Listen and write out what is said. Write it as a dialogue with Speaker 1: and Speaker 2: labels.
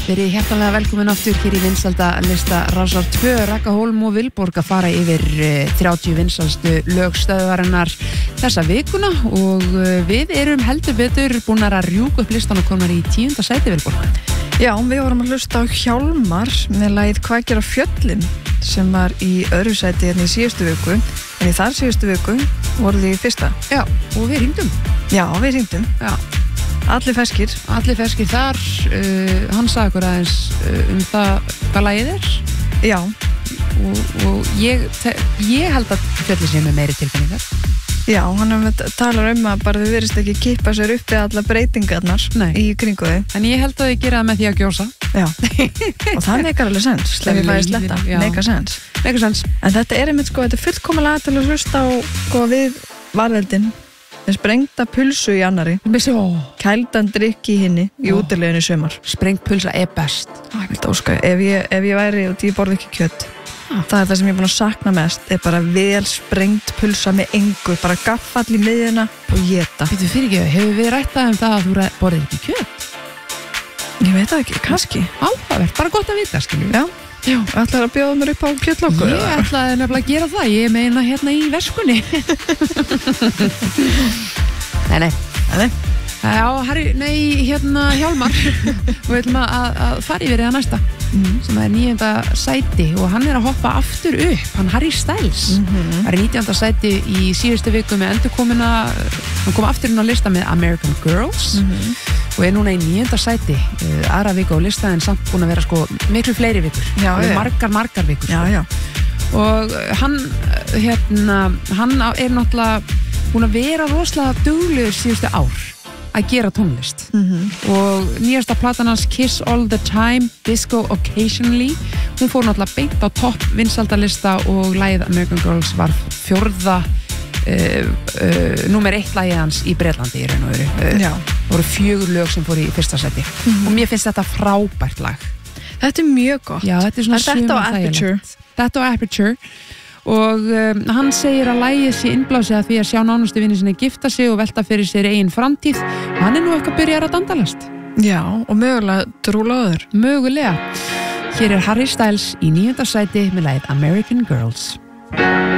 Speaker 1: Verið hjartanlega velkomin aftur hér í vinsælda lista Rásar 2, Ragga Hólm og Vilborg að fara yfir 30 vinsælstu lögstöðvarinnar þessa vikuna og við erum heldur betur búin að rjúka upp listan og komnar í 10. sæti, Vilborg.
Speaker 2: Já, við vorum að hlusta á Hjálmar með lagið Hvað gera fjöllin sem var í öðru sæti hérna í síðustu viku, en í þar síðustu viku voru þið í fyrsta.
Speaker 1: Já, og við hringdum.
Speaker 2: Já, við hringdum.
Speaker 1: Já.
Speaker 2: Allir ferskir
Speaker 1: þar, hann sagði okkur aðeins það hvað lagið er.
Speaker 2: Já.
Speaker 1: Og ég held að fjöllin sé með meiri tilfinningar.
Speaker 2: Já, hann talar að bara þau verðist ekki kippa sér uppi allar breytingarnar í kringu þau.
Speaker 1: En ég held að þau gera það með því að gjósa.
Speaker 2: Já, og það meikar alveg sens. Ef ég fæði sletta, meikar sens. En þetta er einmitt þetta er fullkomulega til að hlusta á við varðeldin. með sprengta pulsu í annari, kældan drykk í hinni í útileginu í sumar.
Speaker 1: Sprengt pulsa er best.
Speaker 2: Ég vildi óska, ef ég væri og ég borði ekki kjött, það er það sem ég er búin að sakna mest, er bara vel sprengt pulsa með engu, bara gaffall í miðjuna og éta.
Speaker 1: Býtu fyrir ekki, hefur við rættað það að þú borðir ekki kjött?
Speaker 2: Ég veit það ekki, kannski.
Speaker 1: Áhugavert, bara gott að vita, skilju.
Speaker 2: Já, ætlaði að bjóða mér upp á kjöttlokku?
Speaker 1: Ég ætlaði nefnilega að gera það, ég meina hérna í veskunni. Nei. Já, hérna Hjálmar og við ætlum að fara yfir það næsta sem er 9. sæti og hann er að hoppa aftur upp, hann Harry Styles það er 19. sæti í síðustu viku með endurkomuna, hann kom aftur inn á lista með American Girls og er núna í 9. sæti aðra viku á lista en samt búin að vera miklu fleiri vikur, margar vikur og hann er náttúrulega búin að vera rosalega duglegur síðustu ár að gera tónlist og nýjasta platan hans Kiss All The Time, Disco Occasionally hún fór náttúrulega beint á topp vinsældarlista og lagið American Girls var 4. númer 1 lagið hans í Bretlandi í raun og veru það voru 4 lög sem fór í fyrsta seti og mér finnst þetta frábært lag.
Speaker 2: Þetta er mjög gott.
Speaker 1: Já, þetta er svona Þetta á Aperture og hann segir að lagið sé innblásið að því að sjá nánustu vinni sinni gifta sig og velta fyrir sér eigin framtíð og hann er nú eitthvað byrjar að dandalast.
Speaker 2: Já, og mögulega trúlaður.
Speaker 1: Mögulega. Hér er Harry Styles í 9. sæti með lagið American Girls.